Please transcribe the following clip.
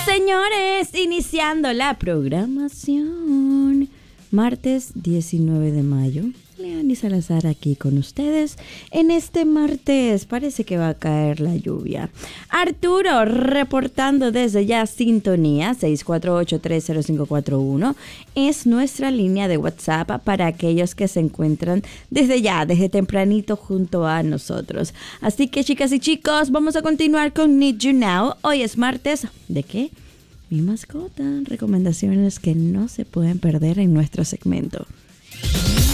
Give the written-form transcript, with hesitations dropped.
Señores, iniciando la programación. Martes 19 de mayo. Leani Salazar aquí con ustedes. En este martes parece que va a caer la lluvia. Arturo reportando desde ya sintonía 648-30541 es nuestra línea de WhatsApp para aquellos que se encuentran desde tempranito junto a nosotros. Así que chicas y chicos, vamos a continuar con Need You Now. Hoy es martes. ¿De qué? Mi mascota. Recomendaciones que no se pueden perder en nuestro segmento.